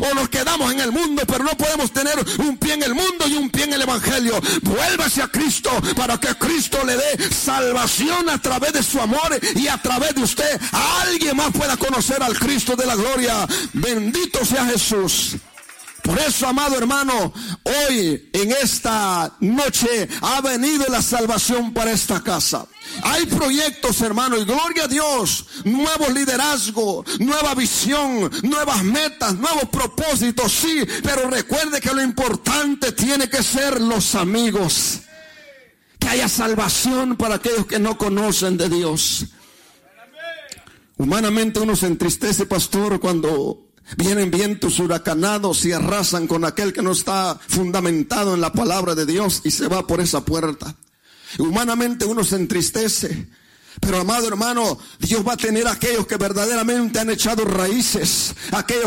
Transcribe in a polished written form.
o nos quedamos en el mundo, pero no podemos tener un pie en el mundo y un pie en el evangelio. Vuélvase a Cristo para que Cristo le dé salvación a través de su amor y a través de usted alguien más pueda conocer al Cristo de la gloria. Bendito sea Jesús. Por eso, amado hermano, hoy en esta noche ha venido la salvación para esta casa. Hay proyectos, hermano, y gloria a Dios, nuevos liderazgos, nueva visión, nuevas metas, nuevos propósitos, sí, pero recuerde que lo importante tiene que ser los amigos. Que haya salvación para aquellos que no conocen de Dios. Humanamente uno se entristece, pastor, cuando vienen vientos huracanados y arrasan con aquel que no está fundamentado en la palabra de Dios y se va por esa puerta. Humanamente uno se entristece. Pero amado hermano, Dios va a tener a aquellos que verdaderamente han echado raíces, aquellos